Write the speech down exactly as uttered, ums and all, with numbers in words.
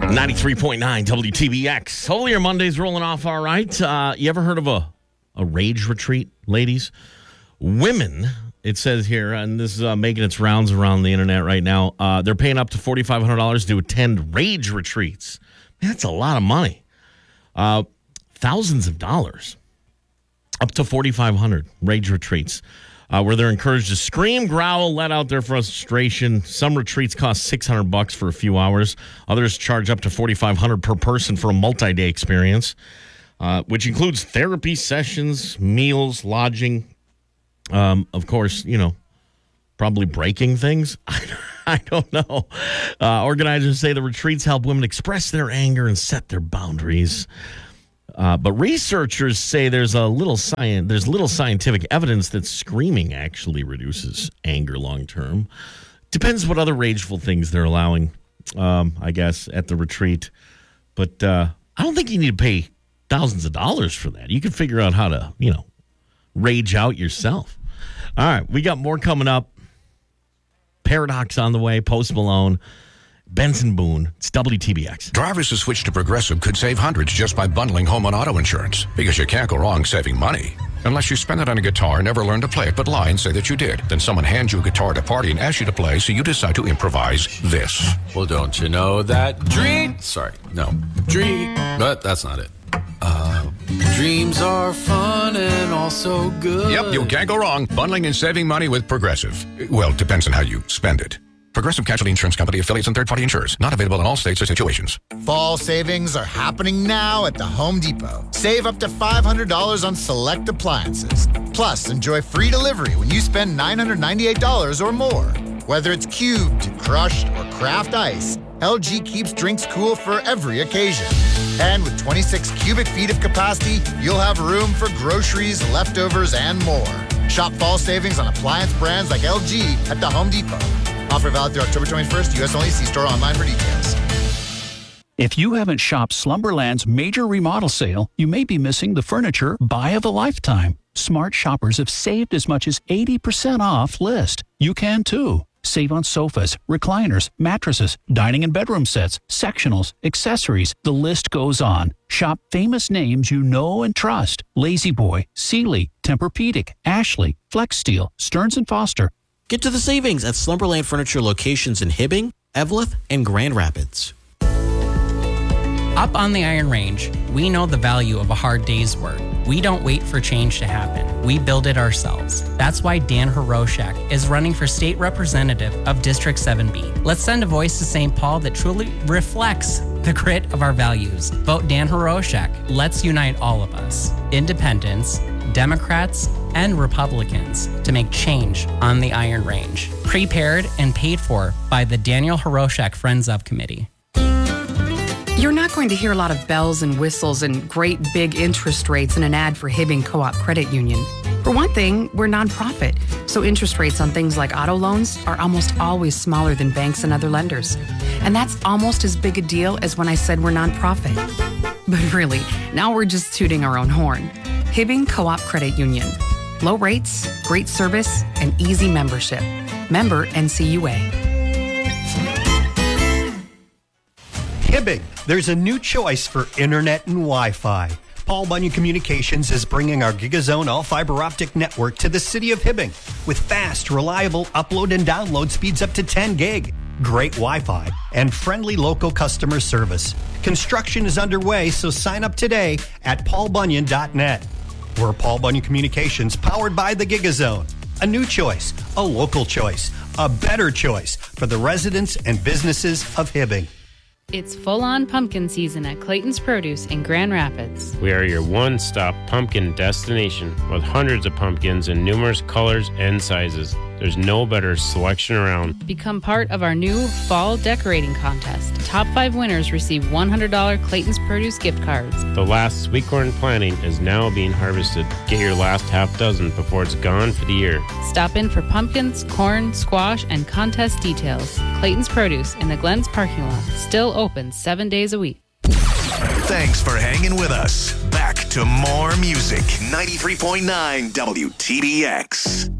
ninety-three point nine W T B X. Hopefully your Monday's rolling off all right. Uh, you ever heard of a, a rage retreat, ladies? Women, it says here, and this is uh, making its rounds around the internet right now, uh, they're paying up to four thousand five hundred dollars to attend rage retreats. Man, that's a lot of money. Uh, thousands of dollars. Up to four thousand five hundred dollars rage retreats. Uh, where they're encouraged to scream, growl, let out their frustration. Some retreats cost six hundred bucks for a few hours. Others charge up to four thousand five hundred dollars per person for a multi-day experience, uh, which includes therapy sessions, meals, lodging. Um, of course, you know, probably breaking things. I don't know. Uh, organizers say the retreats help women express their anger and set their boundaries. Uh, but researchers say there's a little science, there's little scientific evidence that screaming actually reduces anger long term. Depends what other rageful things they're allowing, um, I guess, at the retreat. But uh, I don't think you need to pay thousands of dollars for that. You can figure out how to, you know, rage out yourself. All right, we got more coming up. Paradox on the way. Post Malone. Benson Boone, it's W T B X. Drivers who switch to Progressive could save hundreds just by bundling home and auto insurance, because you can't go wrong saving money. Unless you spend it on a guitar and never learn to play it, but lie and say that you did. Then someone hands you a guitar at a party and asks you to play, so you decide to improvise this. Well, don't you know that dream... Sorry, no. Dream... But that's not it. Uh, dreams are fun and also good. Yep, you can't go wrong bundling and saving money with Progressive. Well, it depends on how you spend it. Progressive Casualty Insurance Company, affiliates, and third-party insurers. Not available in all states or situations. Fall savings are happening now at the Home Depot. Save up to five hundred dollars on select appliances. Plus, enjoy free delivery when you spend nine hundred ninety-eight dollars or more. Whether it's cubed, crushed, or craft ice, L G keeps drinks cool for every occasion. And with twenty-six cubic feet of capacity, you'll have room for groceries, leftovers, and more. Shop fall savings on appliance brands like L G at the Home Depot. Offer valid through October twenty-first. U S only. See store online for details. If you haven't shopped Slumberland's major remodel sale, you may be missing the furniture buy of a lifetime. Smart shoppers have saved as much as eighty percent off list. You can too. Save on sofas, recliners, mattresses, dining and bedroom sets, sectionals, accessories. The list goes on. Shop famous names you know and trust. La-Z-Boy, Sealy, Tempur-Pedic, Ashley, Flex Steel, Stearns and Foster. Get to the savings at Slumberland Furniture locations in Hibbing, Eveleth, and Grand Rapids. Up on the Iron Range, we know the value of a hard day's work. We don't wait for change to happen. We build it ourselves. That's why Dan Hiroshak is running for state representative of District seven B. Let's send a voice to Saint Paul that truly reflects the grit of our values. Vote Dan Hiroshak. Let's unite all of us. Independents, Democrats, and Republicans to make change on the Iron Range. Prepared and paid for by the Daniel Hiroshak Friends of Committee. You're not going to hear a lot of bells and whistles and great big interest rates in an ad for Hibbing Co-op Credit Union. For one thing, we're nonprofit, so interest rates on things like auto loans are almost always smaller than banks and other lenders. And that's almost as big a deal as when I said we're nonprofit. But really, now we're just tooting our own horn. Hibbing Co-op Credit Union. Low rates, great service, and easy membership. Member N C U A. Hibbing, there's a new choice for internet and Wi-Fi. Paul Bunyan Communications is bringing our GigaZone all-fiber optic network to the city of Hibbing with fast, reliable upload and download speeds up to ten gig, great Wi-Fi, and friendly local customer service. Construction is underway, so sign up today at paul bunyan dot net. We're Paul Bunyan Communications, powered by the GigaZone. A new choice, a local choice, a better choice for the residents and businesses of Hibbing. It's full-on pumpkin season at Clayton's Produce in Grand Rapids. We are your one-stop pumpkin destination with hundreds of pumpkins in numerous colors and sizes. There's no better selection around. Become part of our new fall decorating contest. Top five winners receive one hundred dollars Clayton's Produce gift cards. The last sweet corn planting is now being harvested. Get your last half dozen before it's gone for the year. Stop in for pumpkins, corn, squash, and contest details. Clayton's Produce in the Glens parking lot. Still open seven days a week. Thanks for hanging with us. Back to more music. ninety-three point nine W T B X.